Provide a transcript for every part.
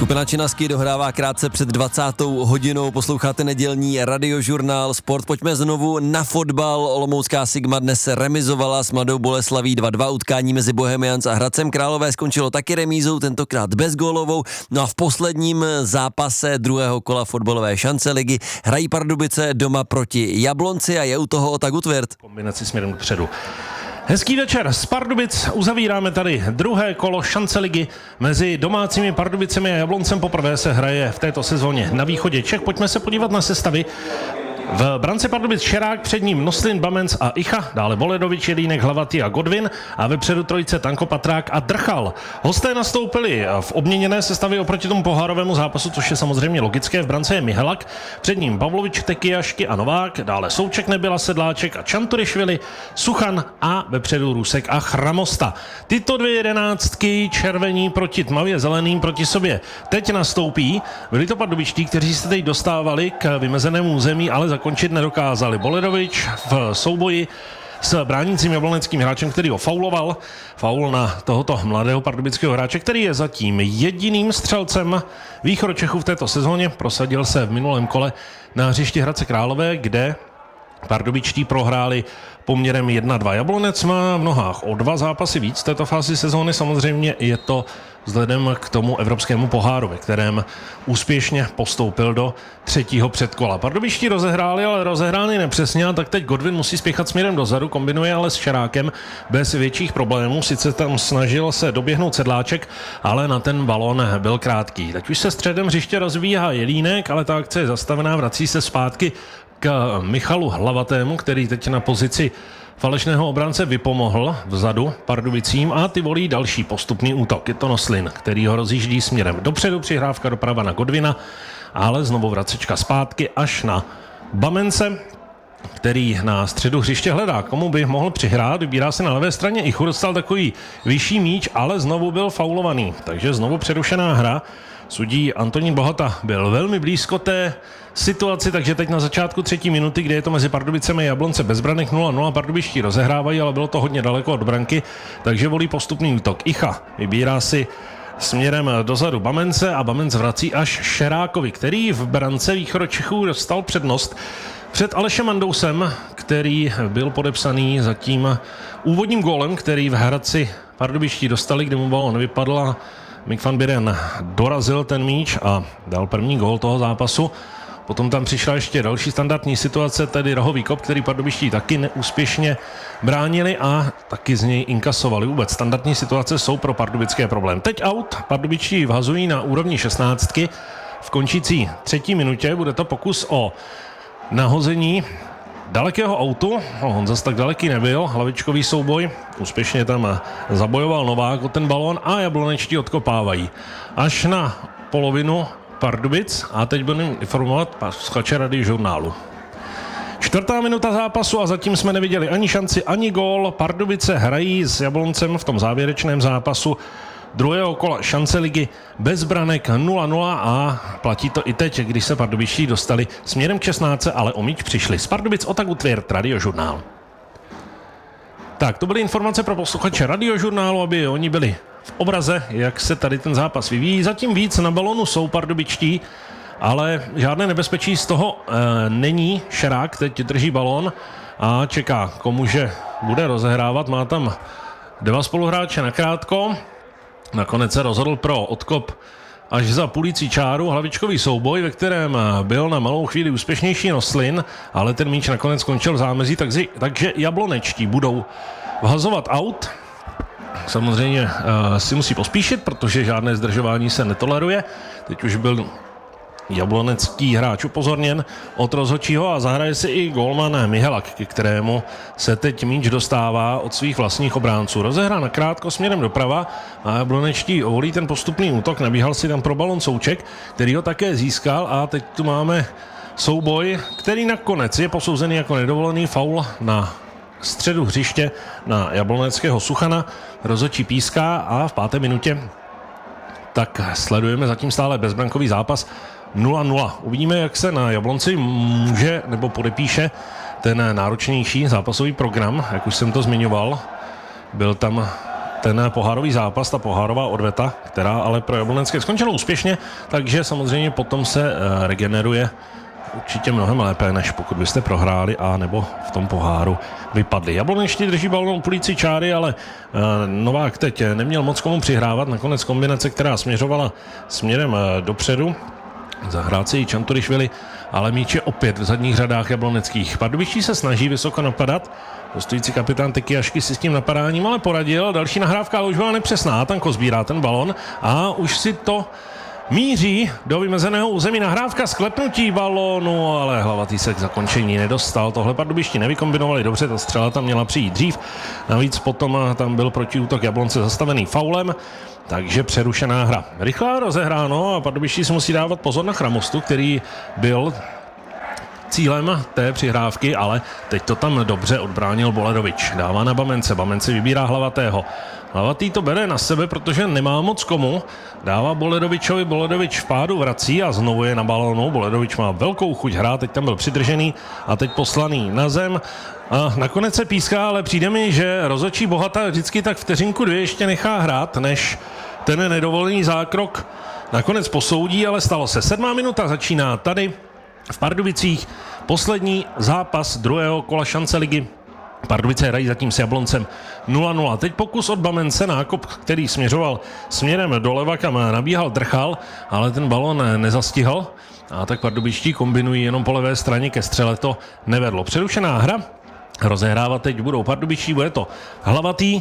Skupina Činasky dohrává krátce před 20. hodinou, posloucháte nedělní radiožurnál Sport. Pojďme znovu na fotbal. Olomoucká Sigma dnes se remizovala s Mladou Boleslaví 2-2. Utkání mezi Bohemians a Hradcem Králové skončilo taky remízou, tentokrát bezgólovou. No a v posledním zápase druhého kola fotbalové šance ligy hrají Pardubice doma proti Jablonci a je u toho Ota Gutwirth. Kombinaci směrem dopředu. Hezký večer z Pardubic, uzavíráme tady druhé kolo šance ligy mezi domácími Pardubicemi a Jabloncem. Poprvé se hraje v této sezóně na východě Čech. Pojďme se podívat na sestavy. V brance Pardubic Šerák, před ním Noslin, Bamenc a Icha, dále Boledovič, Jelínek, Hlavatý a Godwin a vepředu trojice Tanko, Patrák a Drchal. Hosté nastoupili v obměněné sestavě oproti tomu pohárovému zápasu, což je samozřejmě logické. V brance je Mihalak, před ním Pavlovič, Tekyjašky a Novák, dále Souček, Nebyla, Sedláček a Čanturišvili, Suchan a vepředu Rusek a Chramosta. Tyto dvě jedenáctky červení proti tmavě zeleným proti sobě teď nastoupí. Byli to pardubičtí, kteří se teď dostávali k vymezenému území, ale zakončit nedokázali. Boledovič v souboji s bránícím jabloneckým hráčem, který ho fauloval. Faul na tohoto mladého pardubického hráče, který je zatím jediným střelcem východočechů v této sezóně. Prosadil se v minulém kole na hřišti Hradce Králové, kde pardubičtí prohráli poměrem 1-2. Jablonec má v nohách o 2 zápasy víc v této fázi sezóny. Samozřejmě je to vzhledem k tomu evropskému poháru, ve kterém úspěšně postoupil do 3. předkola. Pardubičtí rozehráli, ale rozehráli nepřesně, tak teď Godwin musí spěchat směrem dozadu, kombinuje ale s Šerákem bez větších problémů. Sice tam snažil se doběhnout Sedláček, ale na ten balón byl krátký. Teď už se středem hřiště rozvíhá Jelínek, ale ta akce je zastavená, vrací se zpátky k Michalu Hlavatému, který teď na pozici falešného obránce vypomohl vzadu Pardubicím a ty volí další postupný útok. Je to Noslin, který ho rozjíždí směrem dopředu, přihrávka doprava na Godwina, ale znovu vracečka zpátky až na Bamence, který na středu hřiště hledá, komu by mohl přihrát, vybírá se na levé straně. Ichu dostal takový vyšší míč, ale znovu byl faulovaný, takže znovu přerušená hra. Sudí Antonín Bohata byl velmi blízko té situaci, takže teď na začátku 3. minuty, kde je to mezi Pardubicemi a Jablonce bezbranek 0-0, pardubičtí rozehrávají, ale bylo to hodně daleko od branky, takže volí postupný útok. Icha vybírá si směrem dozadu Bamence a Bamenc vrací až Šerákovi, který v brance východočechů dostal přednost před Alešem Mandousem, který byl podepsaný za tím úvodním gólem, který v Hradci pardubičtí dostali, kde mu balón vypadl a Mick van Buren dorazil ten míč a dal první gól toho zápasu. Potom tam přišla ještě další standardní situace, tedy rohový kop, který pardubičtí taky neúspěšně bránili a taky z něj inkasovali. Vůbec standardní situace jsou pro pardubické problém. Teď out, pardubičtí vhazují na úrovni 16. V končící 3. minutě bude to pokus o nahození dalekého autu, on zase tak daleký nebyl, hlavičkový souboj, úspěšně tam zabojoval Novák o ten balón a jablonečtí odkopávají až na polovinu Pardubic a teď budeme informovat posluchače radiožurnálu. 4. minuta zápasu a zatím jsme neviděli ani šanci, ani gól. Pardubice hrají s Jabloncem v tom závěrečném zápasu druhého kola šance ligy bez branek 0-0 a platí to i teď, když se pardubičtí dostali směrem k 16, ale o míč přišli. Z Pardubic Ota Gutwirth, radiožurnál. Tak, to byly informace pro posluchače radiožurnálu, aby oni byli v obraze, jak se tady ten zápas vyvíjí. Zatím víc na balonu jsou pardubičtí, ale žádné nebezpečí z toho není. Šerák teď drží balón a čeká, komuže bude rozehrávat. Má tam 2 spoluhráče nakrátko. Nakonec se rozhodl pro odkop až za půlící čáru, hlavičkový souboj, ve kterém byl na malou chvíli úspěšnější Noslin, ale ten míč nakonec skončil v zámezí, takže jablonečtí budou vhazovat out. Samozřejmě si musí pospíšit, protože žádné zdržování se netoleruje. Teď už byl jablonecký hráč upozorněn od rozhodčího a zahraje si i gólman Mihalak, ke kterému se teď míč dostává od svých vlastních obránců. Rozehrá nakrátko směrem doprava a jablonečtí volí ten postupný útok. Nabíhal si tam pro balon Souček, který ho také získal a teď tu máme souboj, který nakonec je posouzený jako nedovolený faul na středu hřiště na jabloneckého Suchana. Rozhodčí píská a v 5. minutě tak sledujeme zatím stále bezbrankový zápas 0-0. Uvidíme, jak se na Jablonci může nebo podepíše ten náročnější zápasový program, jak už jsem to zmiňoval. Byl tam ten pohárový zápas, ta pohárová odveta, která ale pro Jablonec skončila úspěšně, takže samozřejmě potom se regeneruje určitě mnohem lépe, než pokud byste prohráli a nebo v tom poháru vypadli. Jablonečtí drží balón u půlící čáry, ale Novák teď neměl moc komu přihrávat. Nakonec kombinace, která směřovala směrem dopředu, zahrát si ji Čanturišvili, ale míč je opět v zadních řadách jabloneckých. Pardubičtí se snaží vysoko napadat. Hostující kapitán Tekiašky si s tím napadáním ale poradil. Další nahrávka ale už byla nepřesná. Tanko sbírá ten balon a už si to míří do vymezeného území. Nahrávka sklepnutí balónu, ale Hlavatý se k zakončení nedostal. Tohle Pardubičtí nevykombinovali dobře, ta střela tam měla přijít dřív. Navíc potom tam byl protiútok Jablonce zastavený faulem, takže přerušená hra. Rychlá rozehráno a Pardubičtí si musí dávat pozor na Chramostu, který byl cílem té přihrávky, ale teď to tam dobře odbránil Bolerovič. Dává na Bamence, Bamence vybírá Hlavatého. Hlavatý to bere na sebe, protože nemá moc komu. Dává Bolerovičovi, Bolerovič v pádu vrací a znovu je na balónu. Bolerovič má velkou chuť hrát, teď tam byl přidržený a teď poslaný na zem. A nakonec se píská, ale přijde mi, že rozhodčí Bohata vždycky tak vteřinku 2 ještě nechá hrát, než ten nedovolený zákrok nakonec posoudí, ale stalo se. 7. minuta začíná tady v Pardubicích. Poslední zápas druhého kola šance ligy. Pardubice hrají zatím s Jabloncem 0-0. Teď pokus od Bamence, nákop, který směřoval směrem doleva, kam nabíhal Drchal, ale ten balon nezastihl. A tak pardubičtí kombinují jenom po levé straně, ke střele to nevedlo. Přerušená hra. Rozehrávat teď budou Pardubičtí, bude to Hlavatý,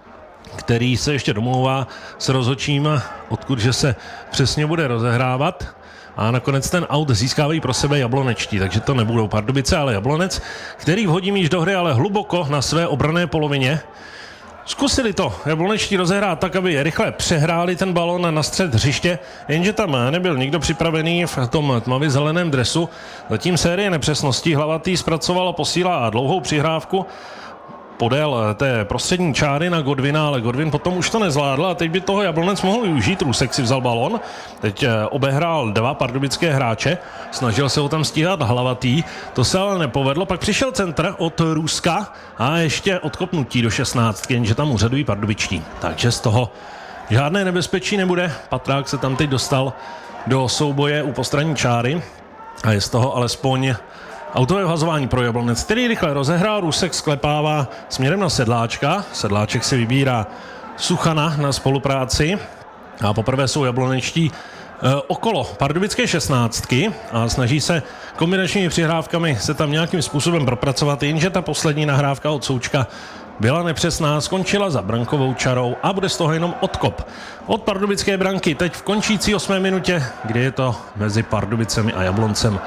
který se ještě domlouvá s rozhodčím, odkudže se přesně bude rozehrávat. A nakonec ten aut získávají pro sebe jablonečtí, takže to nebudou Pardubice, ale Jablonec, který vhodí míč do hry, ale hluboko na své obranné polovině. Zkusili to jablonečtí rozehrát tak, aby rychle přehráli ten balon na střed hřiště, jenže tam nebyl nikdo připravený v tom tmavě zeleném dresu. Zatím série nepřesností. Hlavatý zpracoval a posílá dlouhou přihrávku podél té prostřední čáry na Godwina, ale Godwin potom už to nezvládl a teď by toho Jablonec mohl využít. Rusek si vzal balon, teď obehrál 2 pardubické hráče, snažil se ho tam stíhat Hlavatý, to se ale nepovedlo, pak přišel centr od Ruska a ještě odkopnutí do 16, jenže tam úřadují Pardubičtí. Takže z toho žádné nebezpečí nebude, Patrák se tam teď dostal do souboje u postranní čáry a je z toho alespoň autové vhazování pro Jablonec, který rychle rozehrál, Rusek sklepává směrem na Sedláčka. Sedláček si vybírá Suchana na spolupráci a poprvé jsou jablonečtí okolo pardubické 16 a snaží se kombinačními přihrávkami se tam nějakým způsobem propracovat, jenže ta poslední nahrávka od Součka byla nepřesná, skončila za brankovou čarou a bude z toho jenom odkop od pardubické branky. Teď v končící 8. minutě, kdy je to mezi Pardubicemi a Jabloncem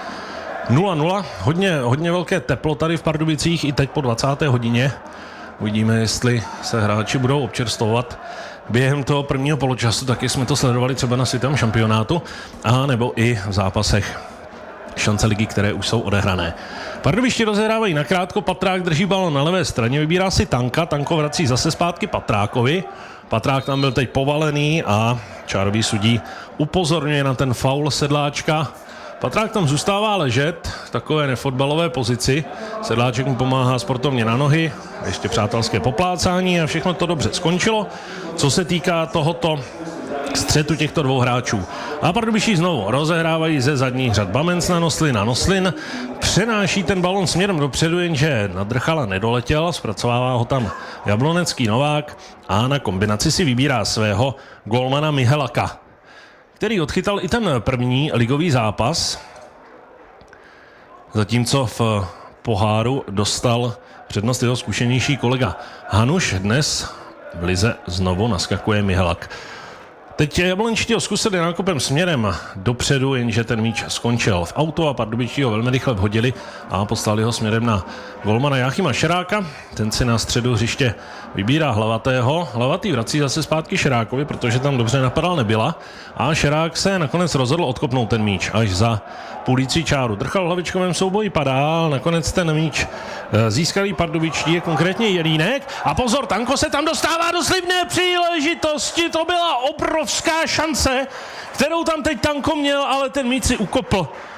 0-0, hodně velké teplo tady v Pardubicích i teď po 20. hodině. Uvidíme, jestli se hráči budou občerstvovat během toho prvního poločasu, taky jsme to sledovali třeba na světovém šampionátu, a nebo i v zápasech šance ligy, které už jsou odehrané. Pardubičtí rozehrávají nakrátko, Patrák drží balon na levé straně, vybírá si Tanka, Tanko vrací zase zpátky Patrákovi. Patrák tam byl teď povalený a čárový sudí upozorňuje na ten faul Sedláčka. Patrák tam zůstává ležet v takové nefotbalové pozici. Sedláček mu pomáhá sportovně na nohy, ještě přátelské poplácání a všechno to dobře skončilo, co se týká tohoto střetu těchto dvou hráčů. A Pardubičtí znovu rozehrávají ze zadních řad. Bamenc na Noslin a Noslin přenáší ten balon směrem dopředu, jenže na Drchala nedoletěl, zpracovává ho tam jablonecký Novák a na kombinaci si vybírá svého golmana Mihelaka, který odchytal i ten první ligový zápas, zatímco v poháru dostal přednost jeho zkušenější kolega Hanuš. Dnes v lize znovu naskakuje Mihelak. Teď jablončtí ho zkusili nákopem směrem dopředu, jenže ten míč skončil v autu a Pardubičtí ho velmi rychle vhodili a poslali ho směrem na golmana Jáchyma Šeráka. Ten si na středu hřiště vybírá Hlavatého. Hlavatý vrací zase zpátky Šerákovi, protože tam dobře napadal nebyla. A Šerák se nakonec rozhodl odkopnout ten míč až za půlící čáru. Drchal v hlavičkovém souboji padá, nakonec ten míč získali Pardubičtí, konkrétně Jelínek. A pozor, Tanko se tam dostává do slibné příležitosti, to byla obrovská šance, kterou tam teď Tanko měl, ale ten míč si ukopl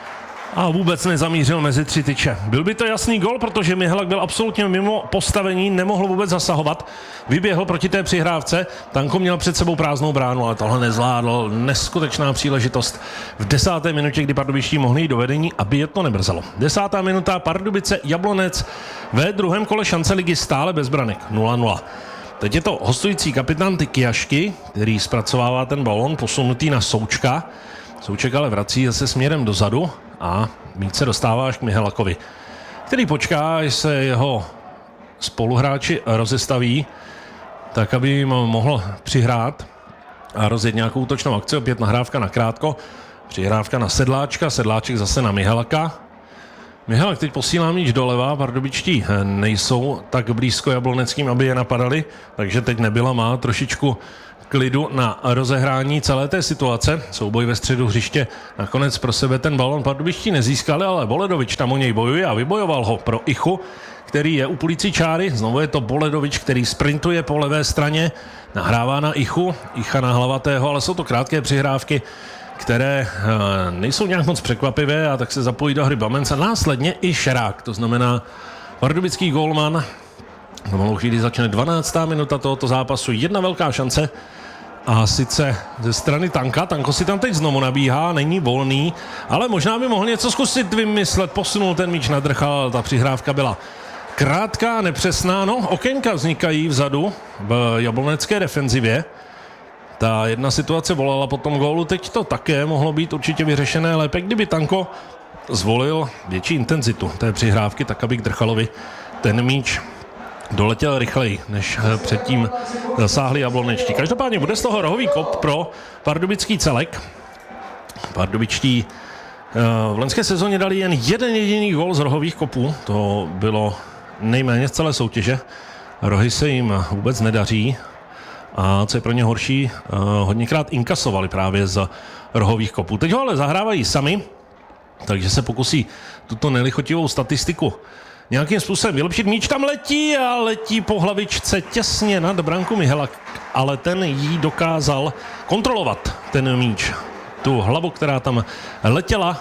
A vůbec nezamířil mezi 3 tyče. Byl by to jasný gol, protože Mihalak byl absolutně mimo postavení, nemohl vůbec zasahovat. Vyběhl proti té přihrávce, Tanko měl před sebou prázdnou bránu, ale tohle nezvládl. Neskutečná příležitost v 10. minutě, kdy pardubičtí mohli jít do vedení, aby je to nebrzalo. 10. minuta, Pardubice Jablonec ve druhém kole šance ligy stále bez branek 0-0. Teď je to hostující kapitán Tykiašky, který zpracovává ten balon, posunutý na Součka. Souček ale vrací zase směrem dozadu a míč se dostává až k Mihalakovi, který počká, až se jeho spoluhráči rozestaví, tak aby jim mohl přihrát a rozjet nějakou útočnou akci. Opět nahrávka na krátko, přihrávka na Sedláčka, Sedláček zase na Mihalaka. Mihalak teď posílá míč doleva, pardubičtí nejsou tak blízko jabloneckým, aby je napadali, takže teď nebyla má trošičku klidu na rozehrání celé té situace. Souboj ve středu hřiště, nakonec pro sebe ten balon pardubičtí nezískali, ale Boledovič tam o něj bojuje a vybojoval ho pro Ichu, který je u půlící čáry. Znovu je to Boledovič, který sprintuje po levé straně, nahrává na Ichu, Icha na Hlavatého, ale jsou to krátké přihrávky, které nejsou nějak moc překvapivé, a tak se zapojí do hry Bamenc a následně i Šerák, to znamená pardubický gólman. Na malou chvíli začne 12. minuta tohoto zápasu, jedna velká šance a sice ze strany Tanka. Tanko si tam teď znovu nabíhá, není volný, ale možná by mohl něco zkusit vymyslet, posunul ten míč na drchal, ta přihrávka byla krátká, nepřesná, no okénka vznikají vzadu v jablonecké defenzivě. Ta jedna situace volala po tom gólu, teď to také mohlo být určitě vyřešené lépe, kdyby Tanko zvolil větší intenzitu té přihrávky, tak aby k Drchalovi ten míč doletěl rychleji, než předtím zasáhli jablonečtí. Každopádně bude z toho rohový kop pro pardubický celek. Pardubičtí v loňské sezóně dali jen jeden jediný gól z rohových kopů, to bylo nejméně z celé soutěže. Rohy se jim vůbec nedaří a co je pro ně horší, hodněkrát inkasovali právě z rohových kopů. Teď ho ale zahrávají sami, takže se pokusí tuto nelichotivou statistiku nějakým způsobem vylepšit. Míč tam letí a letí po hlavičce těsně nad branku Mihalak, ale ten jí dokázal kontrolovat, ten míč. Tu hlavu, která tam letěla,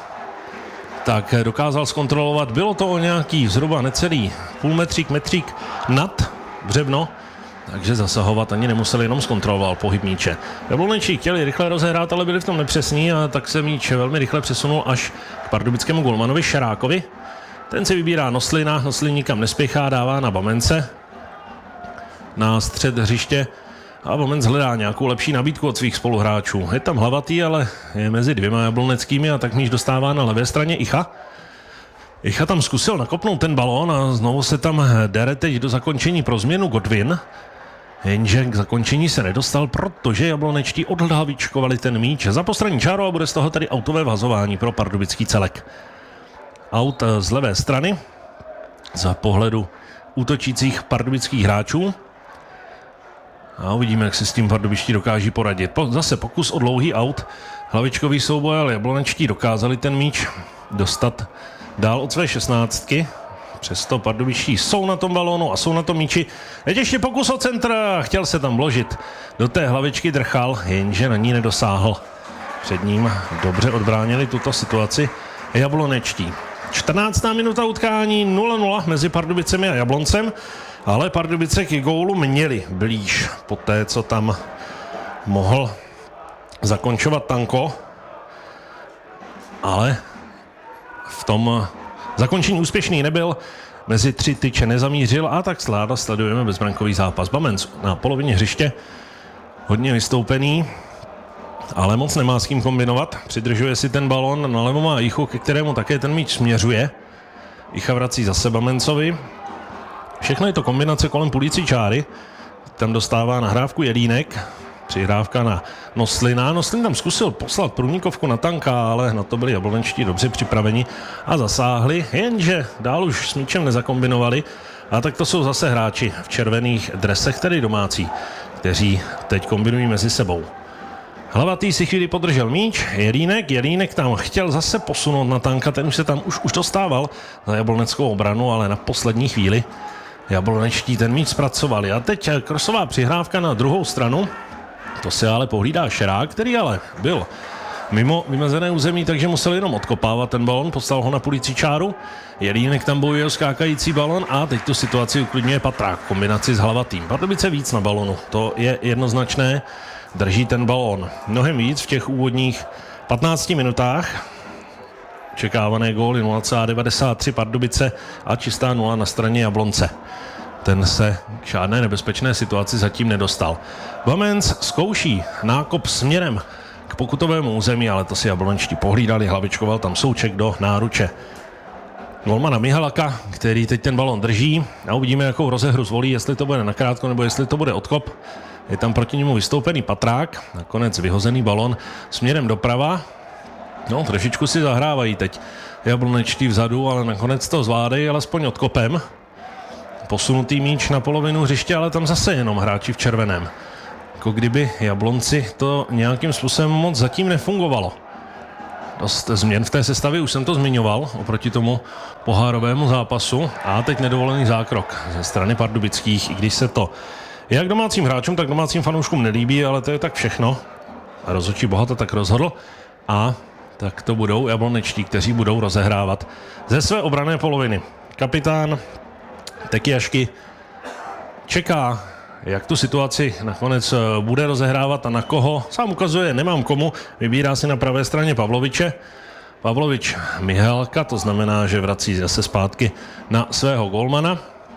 tak dokázal zkontrolovat. Bylo to o nějaký zhruba necelý metřík nad břevno, takže zasahovat ani nemuseli, jenom zkontroloval pohyb míče. Jablonečí chtěli rychle rozehrát, ale byli v tom nepřesní a tak se míč velmi rychle přesunul až k pardubickému golmanovi Šerákovi. Ten si vybírá Noslina, Noslin nikam nespěchá, dává na Bamence na střed hřiště a Bamenc hledá nějakou lepší nabídku od svých spoluhráčů. Je tam Hlavatý, ale je mezi dvěma jabloneckými a tak míč dostává na levé straně Icha. Icha tam zkusil nakopnout ten balón a znovu se tam dere teď do zakončení pro změnu Godwin. Jenže k zakončení se nedostal, protože jablonečtí odhlavičkovali ten míč za postranní čáru a bude z toho tady autové vhazování pro pardubický celek. Aut z levé strany za pohledu útočících pardubických hráčů. A uvidíme, jak se s tím pardubičtí dokáží poradit. Zase pokus o dlouhý aut, hlavičkový souboj, ale jablonečtí dokázali ten míč dostat dál od své 16. Přesto pardubičtí jsou na tom balónu a jsou na tom míči. Teď ještě pokus o centr, chtěl se tam vložit do té hlavičky Drchal, jenže na ní nedosáhl. Před ním dobře odbránili tuto situaci jablonečtí. 14. minuta utkání 0-0 mezi Pardubicemi a Jabloncem, ale Pardubice k gólu měli blíž po té, co tam mohl zakončovat Tanko, ale v tom zakončení úspěšný nebyl, mezi 3 tyče nezamířil a tak sledujeme bezbrankový zápas. Bamenc na polovině hřiště, hodně vystoupený, ale moc nemá s kým kombinovat. Přidržuje si ten balón, nalevo má Ichu, ke kterému také ten míč směřuje. Icha vrací zase Bamencovi. Všechno je to kombinace kolem půlící čáry. Tam dostává nahrávku Jelínek. Přihrávka na Noslina. Noslin tam zkusil poslat průnikovku na Tanka, ale na to byli jablonečtí dobře připraveni a zasáhli, jenže dál už s míčem nezakombinovali. A tak to jsou zase hráči v červených dresech, tedy domácí, kteří teď kombinují mezi sebou. Hlavatý si chvíli podržel míč, Jelínek tam chtěl zase posunout na Tanka, ten už se tam už dostával za jabloneckou obranu, ale na poslední chvíli jablonečtí ten míč zpracovali. A teď krosová přihrávka na druhou stranu, to si ale pohlídá Šerák, který ale byl mimo vymezené území, takže musel jenom odkopávat ten balon, poslal ho na půlící čáru. Jelínek tam bojuje o skákající balon a teď tu situaci uklidňuje Patrák v kombinaci s Hlavatým. Pardubice víc na balonu, to je jednoznačné, drží ten balon mnohem víc v těch úvodních 15 minutách. Očekávané góly 0,93 Pardubice a čistá 0 na straně Jablonce. Ten se k žádné nebezpečné situaci zatím nedostal. Bamenc zkouší nákop směrem k pokutovému území, ale to si jablonečtí pohlídali, hlavičkoval tam Souček do náruče golmana Mihalaka, který teď ten balon drží a uvidíme, jakou rozehru zvolí, jestli to bude nakrátko nebo jestli to bude odkop. Je tam proti němu vystoupený Patrák, nakonec vyhozený balon směrem doprava. No, trošičku si zahrávají teď jablonečtí vzadu, ale nakonec to zvládají alespoň odkopem. Posunutý míč na polovinu hřiště, ale tam zase jenom hráči v červeném. Jako kdyby Jablonci to nějakým způsobem moc zatím nefungovalo. Dost změn v té sestavě, už jsem to zmiňoval, oproti tomu pohárovému zápasu. A teď nedovolený zákrok ze strany pardubických, i když se to jak domácím hráčům, tak domácím fanouškům nelíbí, ale to je tak všechno. Rozhodčí Bohata tak rozhodl a tak to budou jablonečtí, kteří budou rozehrávat ze své obranné poloviny. Kapitán Tekiašky čeká, jak tu situaci nakonec bude rozehrávat a na koho. Sám ukazuje, nemám komu, vybírá si na pravé straně Pavloviče. Pavlovič Mihalka, to znamená, že vrací zase zpátky na svého golmana.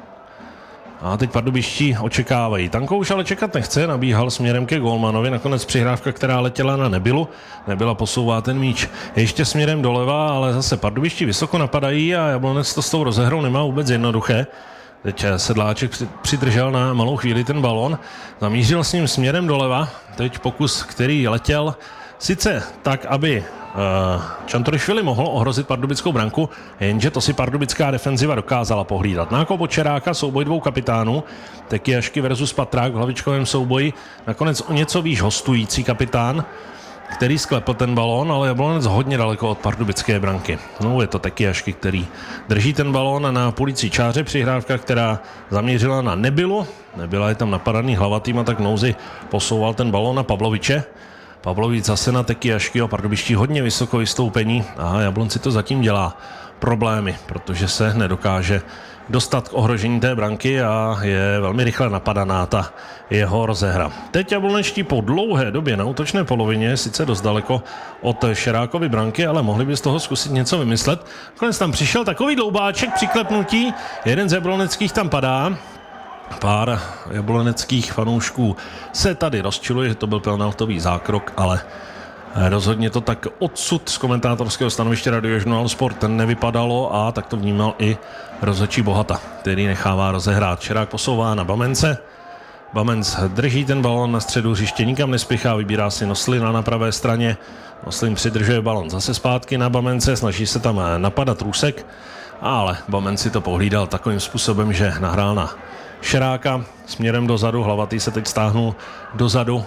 A teď pardubiští očekávají. Tanko už ale čekat nechce, nabíhal směrem ke golmanovi, nakonec přihrávka, která letěla na Nebylu. Nebyla posouvá ten míč ještě směrem doleva, ale zase pardubiští vysoko napadají a Jablonec to s tou rozehrou nemá vůbec jednoduché. Teď Sedláček přidržel na malou chvíli ten balon, zamířil s ním směrem doleva, teď pokus, který letěl sice tak, aby Čantorišvili mohl ohrozit pardubickou branku, jenže to si pardubická defenziva dokázala pohlídat. Nákop od Čeráka, souboj dvou kapitánů, Tekiašky versus Patrák v hlavičkovém souboji, nakonec o něco výš hostující kapitán, který sklepl ten balón, ale Jablonec hodně daleko od pardubické branky. No, je to Tekiašky, který drží ten balón na půlící čáře, přihrávka, která zamířila na Nebylu. Nebyla je tam napadaný Hlavatým a tak nouzi posouval ten balón na Pavloviče. Pavlovič zase na Tekiašky a pardubiští hodně vysoko vystoupení a Jablonci to zatím dělá problémy, protože se nedokáže dostat k ohrožení té branky a je velmi rychle napadaná ta jeho rozehra. Teď jablonečtí po dlouhé době na útočné polovině, sice dost daleko od Šerákovy branky, ale mohli by z toho zkusit něco vymyslet. Konec tam přišel takový dloubáček, přiklepnutí, jeden z jabloneckých tam padá. Pár jabloneckých fanoušků se tady rozčiluje, že to byl penaltový zákrok, ale rozhodně to tak odsud z komentátorského stanoviště Radiožurnál Sport nevypadalo a tak to vnímal i rozhodčí Bohata, který nechává rozehrát. Čerák posouvá na Bamence. Bamenc drží ten balon na středu hřiště, nikam nespěchá, vybírá si Noslina na pravé straně. Noslin přidržuje balon zase zpátky na Bamence, snaží se tam napadat Růsek, ale Bamenc si to pohlídal takovým způsobem, že nahrál na Šeráka směrem dozadu, Hlavatý se teď stáhnul dozadu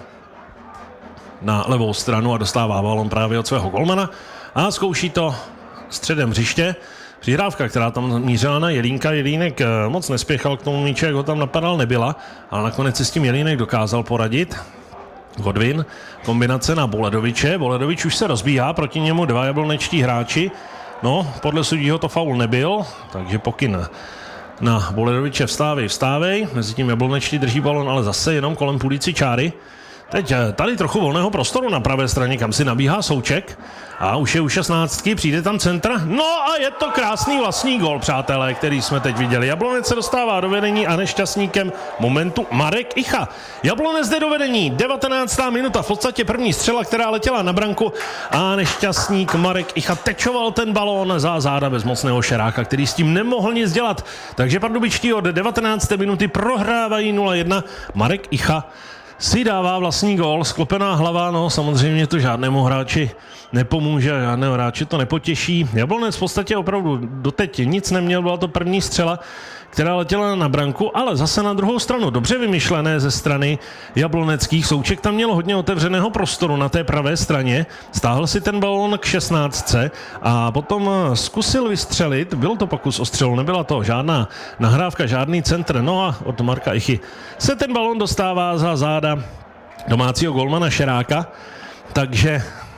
na levou stranu a dostává balon právě od svého golmana a zkouší to středem hřiště. Přihrávka, která tam mířila na Jelínka, Jelínek moc nespěchal k tomu míči, jak ho tam napadal Nebyla, ale nakonec si s tím Jelínek dokázal poradit. Godwin, kombinace na Boledoviče, Boledovič už se rozbíhá, proti němu dva jablonečtí hráči, no podle sudího to faul nebyl, takže pokyn na Boledoviče vstávej, mezi tím jablonečtí drží balon, ale zase jenom kolem půlící čáry. Teď tady trochu volného prostoru na pravé straně, kam si nabíhá Souček a už je u 16, přijde tam centr. No a je to krásný vlastní gól, přátelé, který jsme teď viděli. Jablonec se dostává do vedení a nešťastníkem momentu Marek Icha. Jablonec jde do vedení, 19. minuta, v podstatě první střela, která letěla na branku a nešťastník Marek Icha tečoval ten balón za záda bezmocného Šeráka, který s tím nemohl nic dělat. Takže pardubičtí od 19. minuty prohrávají 0-1. Marek Icha si dává vlastní gól, sklopená hlava, no samozřejmě to žádnému hráči nepomůže, žádného hráče to nepotěší. Jablonec v podstatě opravdu doteď nic neměl, byla to první střela, která letěla na branku, ale zase na druhou stranu dobře vymyšlené ze strany jabloneckých. Souček tam měl hodně otevřeného prostoru na té pravé straně, stáhl si ten balón k 16 a potom zkusil vystřelit, byl to pokus o střelu, nebyla to žádná nahrávka, žádný centr, no a od Marka Ichy se ten balón dostává za záda domácího golmana Šeráka, takže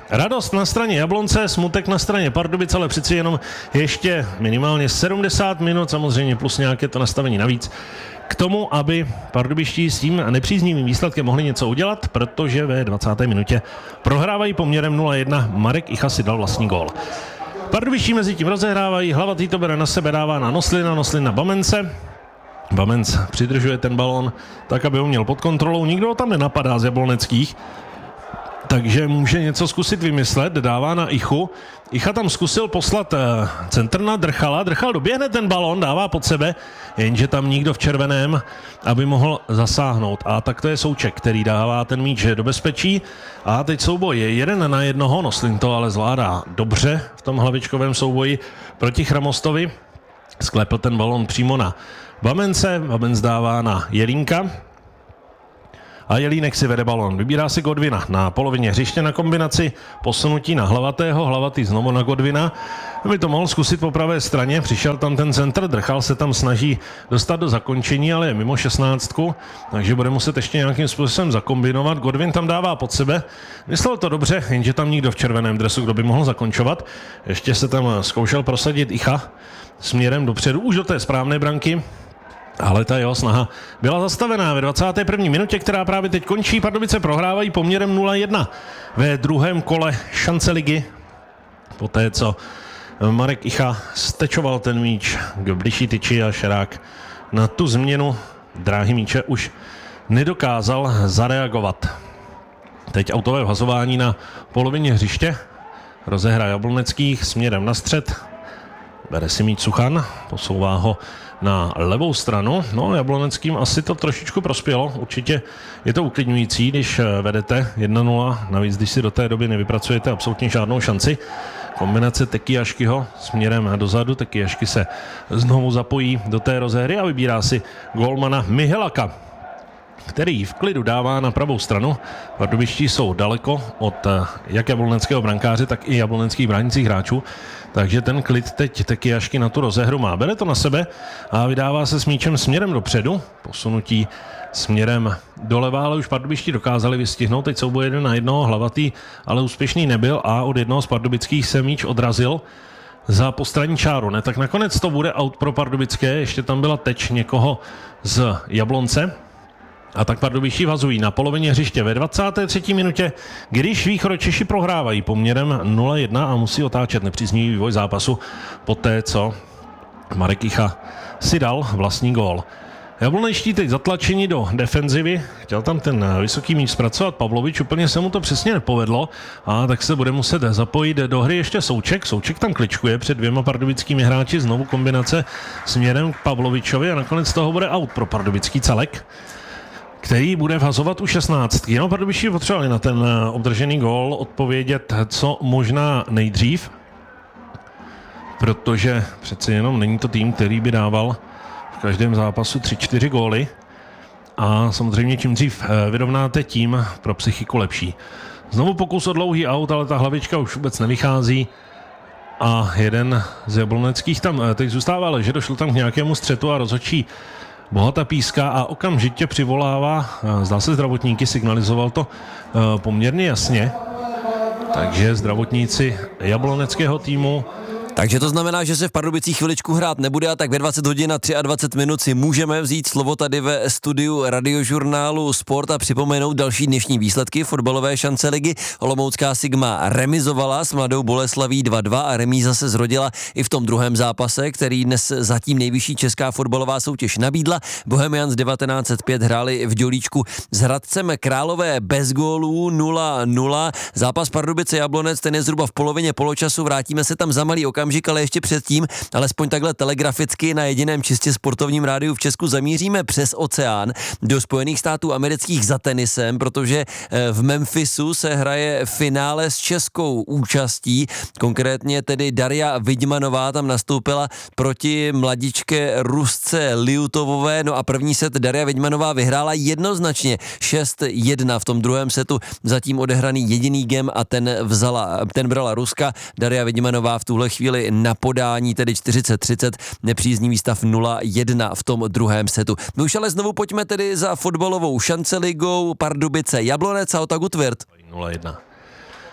Radost na straně Jablonce, smutek na straně Pardubic, ale přeci jenom ještě minimálně 70 minut, samozřejmě plus nějaké to nastavení navíc, k tomu, aby pardubiští s tím nepříznivým výsledkem mohli něco udělat, protože ve 20. minutě prohrávají poměrem 0-1, Marek Icha si dal vlastní gól. Pardubiští mezi tím rozehrávají, Hlavatý to bere na sebe, dává na Noslina, Noslin na Bamence. Bamenc přidržuje ten balon tak, aby ho měl pod kontrolou, nikdo ho tam nenapadá z jabloneckých, takže může něco zkusit vymyslet, dává na Ichu. Icha tam zkusil poslat centr na Drchala, Drchal doběhne ten balon, dává pod sebe, jenže tam nikdo v červeném, aby mohl zasáhnout. A tak to je Souček, který dává ten míč do bezpečí. A teď souboj je 1-1, Noslin to ale zvládá dobře v tom hlavičkovém souboji proti Chramostovi. Sklepl ten balon přímo na Bamence, Bamenc dává na Jelínka. A Jelínek si vede balon. Vybírá si Godwina na polovině hřiště na kombinaci posunutí na Hlavatého, Hlavatý znovu na Godwina. Aby to mohl zkusit po pravé straně, přišel tam ten centr, Drchal se tam snaží dostat do zakončení, ale je mimo 16, takže bude muset ještě nějakým způsobem zakombinovat. Godwin tam dává pod sebe. Myslel to dobře, jenže tam nikdo v červeném dresu, kdo by mohl zakončovat. Ještě se tam zkoušel prosadit Icha směrem dopředu, už do té správné branky. Ale ta jeho snaha byla zastavená ve 21. minutě, která právě teď končí. Pardubice prohrávají poměrem 0-1 ve druhém kole šance ligy. Poté, co Marek Icha stečoval ten míč k bližší tyči a Šerák na tu změnu dráhy míče už nedokázal zareagovat. Teď autové vhazování na polovině hřiště. Rozehra Jabloneckých směrem na střed. Bere si míč Suchan, posouvá ho na levou stranu. No, Jabloneckým asi to trošičku prospělo. Určitě je to uklidňující, když vedete 1-0, navíc když si do té doby nevypracujete absolutně žádnou šanci. Kombinace Tekijaškyho směrem dozadu. Tekijašky se znovu zapojí do té rozehry a vybírá si gólmana Mihelaka, který v klidu dává na pravou stranu. Pardubiští jsou daleko od jak jabloneckého brankáře, tak i jabloneckých bránících hráčů, takže ten klid teď Tekijašky na tu rozehru má. Bere to na sebe a vydává se s míčem směrem dopředu. Posunutí směrem doleva, ale už Pardubiští dokázali vystihnout. Teď souboj 1-1, Hlavatý ale úspěšný nebyl a od jednoho z pardubických se míč odrazil za postranní čáru. Ne, tak nakonec to bude out pro pardubické, ještě tam byla teč někoho z Jablonce. A tak Pardubiští vhazují na polovině hřiště ve 23. minutě, když Východočeši prohrávají poměrem 0-1 a musí otáčet nepříznivý vývoj zápasu poté, co Marek Icha si dal vlastní gól. Jablonečtí teď zatlačení do defenzivy, chtěl tam ten vysoký míč zpracovat Pavlovič, úplně se mu to přesně nepovedlo a tak se bude muset zapojit do hry ještě Souček. Souček tam kličkuje před dvěma pardubickými hráči, znovu kombinace směrem k Pavlovičovi a nakonec toho bude out pro pardubický celek, který bude vhazovat u 16. No, Pardubiští potřebovali na ten obdržený gól odpovědět co možná nejdřív, protože přece jenom není to tým, který by dával v každém zápasu 3-4 góly a samozřejmě čím dřív vyrovnáte, tím pro psychiku lepší. Znovu pokus o dlouhý aut, ale ta hlavička už vůbec nevychází a jeden z jabloneckých tam teď zůstává ležet, došlo tam k nějakému střetu a rozhodčí Bohata píská a okamžitě přivolává, zdá se zdravotníky, signalizoval to poměrně jasně, takže zdravotníci jabloneckého týmu. Takže to znamená, že se v Pardubicích chviličku hrát nebude a tak ve 20 hodin a 23 minut si můžeme vzít slovo tady ve studiu Radiožurnálu Sport a připomenout další dnešní výsledky fotbalové šance ligy. Olomoucká Sigma remizovala s Mladou Boleslaví 2-2 a remíza se zrodila i v tom druhém zápase, který dnes zatím nejvyšší česká fotbalová soutěž nabídla. Bohemians 1905 hráli v Dělíčku s Hradcem Králové bez gólů 0-0. Zápas Pardubice Jablonec, ten je zhruba v polovině poločasu, vrátíme se tam za malý okamžik, ale ještě předtím, alespoň takhle telegraficky na jediném čistě sportovním rádiu v Česku zamíříme přes oceán do Spojených států amerických za tenisem, protože v Memphisu se hraje finále s českou účastí, konkrétně tedy Daria Vidmanová tam nastoupila proti mladičke Rusce Liutovové, no a první set Daria Vidmanová vyhrála jednoznačně 6-1, v tom druhém setu zatím odehraný jediný game a ten brala Ruska. Daria Vidmanová v tuhle chvíli na podání, tedy 40-30, nepříznivý stav 0-1 v tom druhém setu. My už ale znovu pojďme tedy za fotbalovou šance ligou Pardubice Jablonec a Otaku Tvrd. 0-1.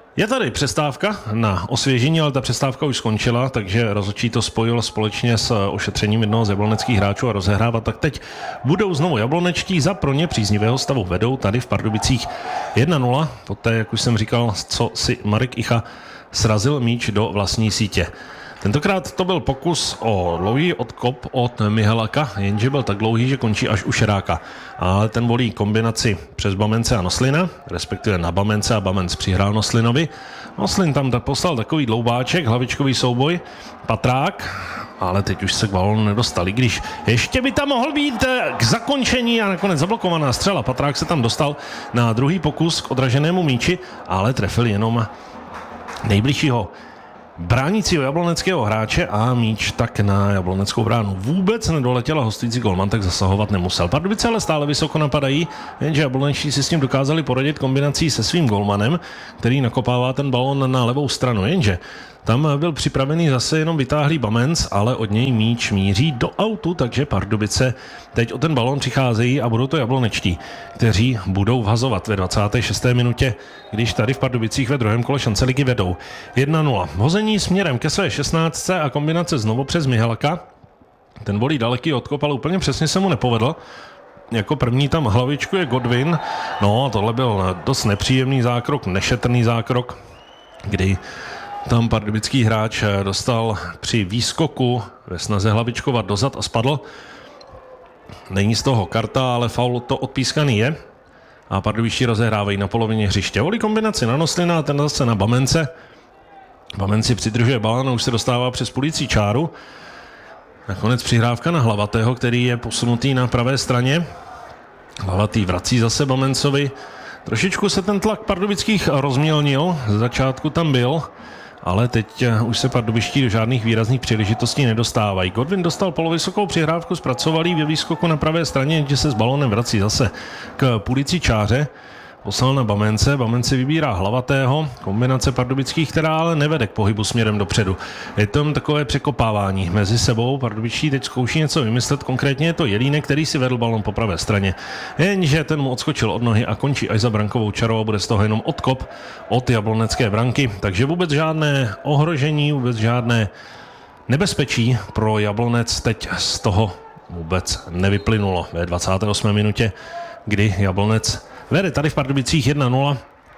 Je tady přestávka na osvěžení, ale ta přestávka už skončila, takže rozhodčí to spojil společně s ošetřením jednoho z jabloneckých hráčů a rozehrávat. Tak teď budou znovu jablonečtí za pro ně příznivého stavu. Vedou tady v Pardubicích 1-0, poté, jak už jsem říkal, co si Marek Icha srazil míč do vlastní sítě. Tentokrát to byl pokus o dlouhý odkop od Mihalaka, jenže byl tak dlouhý, že končí až u Šeráka. Ale ten volí kombinaci přes Bamence a Noslina, respektive na Bamence a Bamenc přihrál Noslinovi. Noslin tam poslal takový dloubáček, hlavičkový souboj, Patrák, ale teď už se k balónu nedostali, když ještě by tam mohl být k zakončení a nakonec zablokovaná střela. Patrák se tam dostal na druhý pokus k odraženému míči, ale trefil jenom nejbližšího bránícího jabloneckého hráče a míč tak na jabloneckou bránu vůbec nedoletěl a hostující golman tak zasahovat nemusel. Pardubice ale stále vysoko napadají, jenže jablonečtí si s tím dokázali poradit kombinací se svým golmanem, který nakopává ten balón na levou stranu, jenže tam byl připravený zase jenom vytáhlý Bamenc, ale od něj míč míří do autu, takže Pardubice teď o ten balón přicházejí a budou to jablonečtí, kteří budou vhazovat ve 26. minutě, když tady v Pardubicích ve druhém kole šance ligy vedou 1-0. Hození směrem ke své 16. a kombinace znovu přes Mihalaka. Ten volí daleký odkop, ale úplně přesně se mu nepovedl. Jako první tam hlavičku je Godwin. No a tohle byl dost nepříjemný zákrok, nešetrný zákrok, kdy tam pardubický hráč dostal při výskoku ve snaze hlavičkovat dozad a spadl. Není z toho karta, ale faul to odpískaný je. A pardubičtí rozehrávají na polovině hřiště. Volí kombinaci na Noslina a ten zase na Bamence. Bamenci přidržuje balón a už se dostává přes půlící čáru. Nakonec přihrávka na Hlavatého, který je posunutý na pravé straně. Hlavatý vrací zase Bamencovi. Trošičku se ten tlak pardubických rozmělnil, z začátku tam byl, ale teď už se pardubičtí do žádných výrazných příležitostí nedostávají. Godwin dostal polovysokou přihrávku, zpracovalý ve výskoku na pravé straně, kde se s balónem vrací zase k půlící čáře. Poslal na Bamence, Bamence vybírá Hlavatého, kombinace pardubických, která ale nevede k pohybu směrem dopředu. Je to takové překopávání mezi sebou, pardubičtí teď zkouší něco vymyslet, konkrétně je to Jelínek, který si vedl balon po pravé straně. Jenže ten mu odskočil od nohy a končí až za brankovou čarou a bude z toho jenom odkop od jablonecké branky, takže vůbec žádné ohrožení, vůbec žádné nebezpečí pro Jablonec teď z toho vůbec nevyplynulo ve 28. minutě, kdy Jablonec vede tady v Pardubicích 1-0,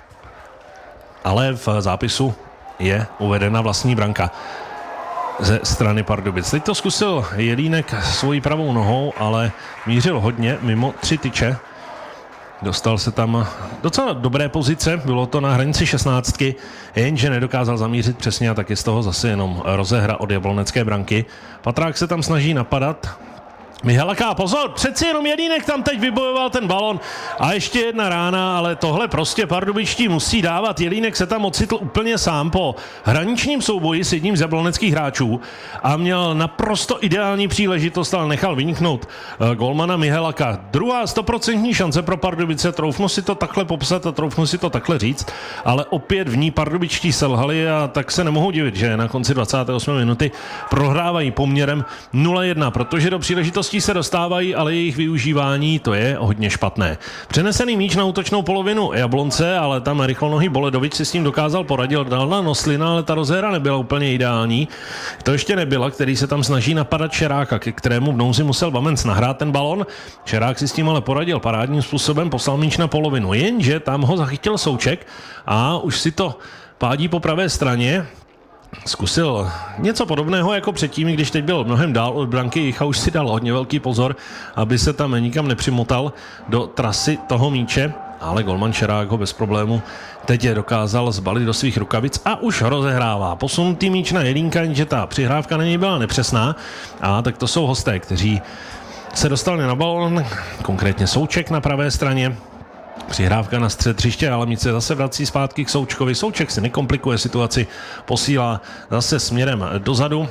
ale v zápisu je uvedena vlastní branka ze strany Pardubic. Teď to zkusil Jelínek svojí pravou nohou, ale mířil hodně mimo 3 tyče. Dostal se tam docela dobré pozice, bylo to na hranici 16, jenže nedokázal zamířit přesně a taky z toho zase jenom rozehra od jablonecké branky. Patrák se tam snaží napadat, Mihalaka, pozor, přeci jenom Jelínek tam teď vybojoval ten balon a ještě jedna rána, ale tohle prostě pardubičtí musí dávat. Jelínek se tam ocitl úplně sám po hraničním souboji s jedním z jabloneckých hráčů a měl naprosto ideální příležitost, ale nechal vyniknout golmana Mihalaka. Druhá 100% šance pro Pardubice, troufnu si to takhle popsat a troufnu si to takhle říct, ale opět v ní pardubičtí selhali a tak se nemohou divit, že na konci 28. minuty prohrávají poměrem 0-1, protože do příležitosti se dostávají, ale jejich využívání to je hodně špatné. Přenesený míč na útočnou polovinu Jablonce, ale tam rychlonohý Boledovič si s tím dokázal poradit, dal na Noslina, ale ta rozhra nebyla úplně ideální. To ještě nebyla, který se tam snaží napadat Šeráka, ke kterému v nouzi musel Bamenc nahrát ten balon. Šerák si s tím ale poradil parádním způsobem, poslal míč na polovinu, jenže tam ho zachytil Souček a už si to pádí po pravé straně. Zkusil něco podobného jako předtím, když teď byl mnohem dál od branky. Jicha už si dal hodně velký pozor, aby se tam nikam nepřimotal do trasy toho míče, ale golman Šerák ho bez problému teď je dokázal zbalit do svých rukavic a už rozehrává. Posunutý míč na Jelínka, že ta přihrávka na něj byla nepřesná a tak to jsou hosté, kteří se dostali na balón, konkrétně Souček na pravé straně. Přihrávka na střed hřiště, ale míč se zase vrací zpátky k Součkovi. Souček si nekomplikuje situaci, posílá zase směrem dozadu,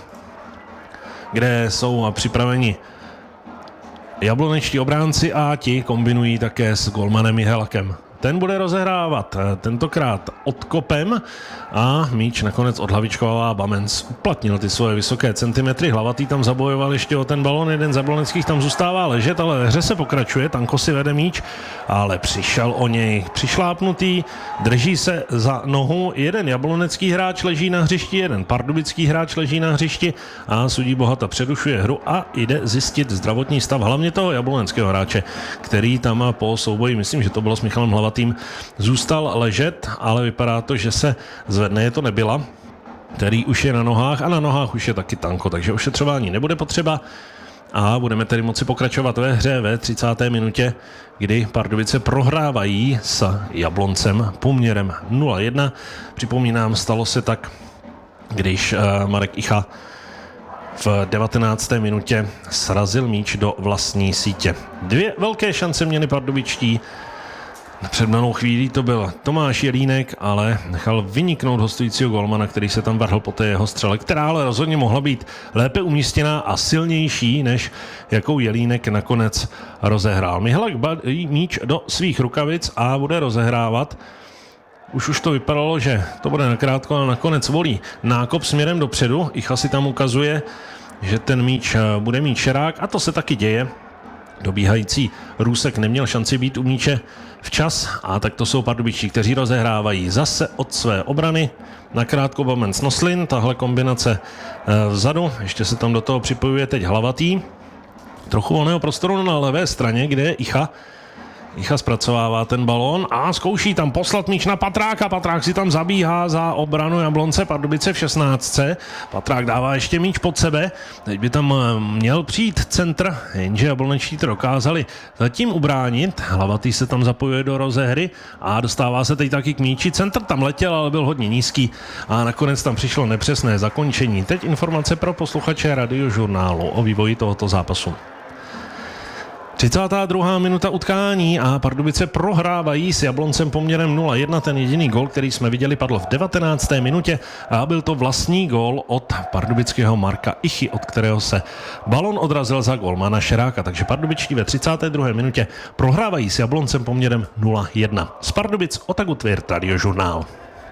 kde jsou připraveni jablonečtí obránci a ti kombinují také s golmanem Mihalakem. ten bude rozehrávat tentokrát odkopem a míč nakonec odhlavičkovává Bamens. Uplatnil ty svoje vysoké centimetry, Hlavatý tam zabojoval ještě o ten balon, jeden z Jabloneckých tam zůstává ležet, ale ve hře se pokračuje, Tanko si vede míč, ale přišel o něj přišlápnutý, drží se za nohu, jeden jablonecký hráč leží na hřišti, jeden pardubický hráč leží na hřišti a sudí Bohata přerušuje hru a jde zjistit zdravotní stav hlavně toho jabloneckého hráče, který tam po souboji, myslím, že to bylo s Michalem Hlavatým, zůstal ležet, ale vypadá to, že se zvedne, je to Nebyla, který už je na nohách a na nohách už je taky Tanko, takže ošetřování nebude potřeba a budeme tedy moci pokračovat ve hře ve 30. minutě, kdy Pardubice prohrávají s Jabloncem poměrem 0-1. Připomínám, stalo se tak, když Marek Icha v 19. minutě srazil míč do vlastní sítě. Dvě velké šance měli pardubičtí. Před malou chvílí to byl Tomáš Jelínek, ale nechal vyniknout hostujícího golmana, který se tam vrhl po té jeho střele, která ale rozhodně mohla být lépe umístěná a silnější, než jakou Jelínek nakonec rozehrál. Mihalak balí míč do svých rukavic a bude rozehrávat. Už to vypadalo, že to bude nakrátko, ale nakonec volí nákop směrem dopředu. Icha si tam ukazuje, že ten míč bude mít Šerák a to se taky děje. Dobíhající Růsek neměl šanci být u míče včas a tak to jsou pardubičtí, kteří rozehrávají zase od své obrany. Nakrátko Bamens Noslin, tahle kombinace vzadu, ještě se tam do toho připojuje teď Hlavatý. Trochu volného prostoru na levé straně, kde je Icha. Icha zpracovává ten balón a zkouší tam poslat míč na Patráka. Patrák si tam zabíhá za obranu Jablonce, Pardubice v 16. Patrák dává ještě míč pod sebe. Teď by tam měl přijít centr, jenže jablonečtí to dokázali zatím ubránit. Hlavatý se tam zapojuje do rozehry a dostává se teď taky k míči. Centr tam letěl, ale byl hodně nízký a nakonec tam přišlo nepřesné zakončení. Teď informace pro posluchače Radiožurnálu o vývoji tohoto zápasu. 32. minuta utkání a Pardubice prohrávají s Jabloncem poměrem 0-1. Ten jediný gól, který jsme viděli, padl v 19. minutě a byl to vlastní gól od pardubického Marka Ichy, od kterého se balon odrazil za golmana Šeráka. Takže pardubičtí ve 32. minutě prohrávají s Jabloncem poměrem 0-1. Z Pardubic Otaku Tvirt, Radiožurnál.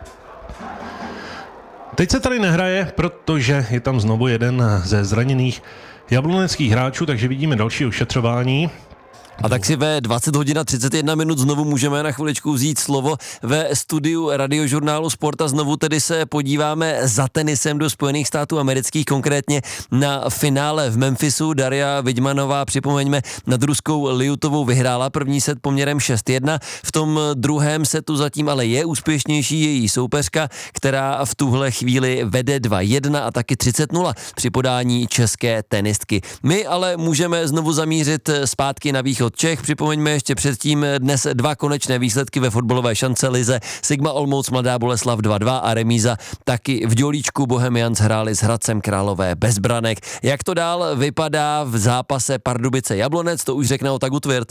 Teď se tady nehraje, protože je tam znovu jeden ze zraněných jabloneckých hráčů, takže vidíme další ošetřování. A tak si ve 20 hodin a 31 minut znovu můžeme na chviličku vzít slovo ve studiu Radiožurnálu Sport a znovu tedy se podíváme za tenisem do Spojených států amerických, konkrétně na finále v Memphisu. Daria Vidmanová, připomeňme, nad ruskou Liutovou vyhrála první set poměrem 6-1. V tom druhém setu zatím ale je úspěšnější její soupeřka, která v tuhle chvíli vede 2-1 a taky 30-0 při podání české tenistky. My ale můžeme znovu zamířit zpátky na východ Čech. Připomeňme ještě předtím dnes dva konečné výsledky ve fotbalové šancelize. Sigma Olomouc Mladá Boleslav 2-2 a remíza taky v Dělíčku. Bohemians hráli s Hradcem Králové bez branek. Jak to dál vypadá v zápase Pardubice Jablonec, to už řekne Otaku Tvirt.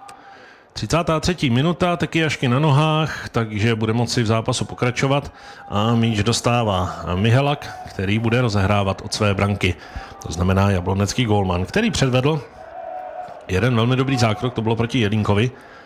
33. minuta, taky Jašky na nohách, takže bude moci v zápasu pokračovat a míč dostává Mihalak, který bude rozehrávat od své branky. To znamená jablonecký gólman, který předvedl jeden velmi dobrý zákrok, to bylo proti Jelínkovi.